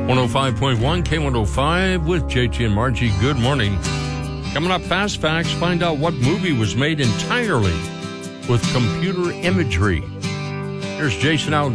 105.1 K105 with JT and Margie. Good morning. Coming up, Fast Facts. Find out what movie was made entirely with computer imagery. Here's Jason Alexander.